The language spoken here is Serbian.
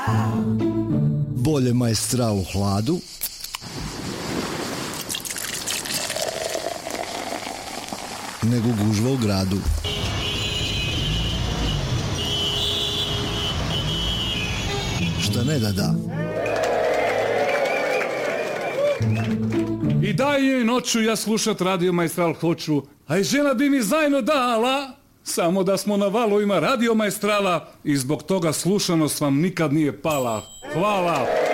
Bolje Maestral u hladu nego gužva u gradu. Šta ne da. I daj i noću ja slušat Radio Maestral hoću, a i žena bi mi zajedno dala, samo da smo na valovima Radio Maestrala i zbog toga slušanost vam nikad nije pala. Hvala!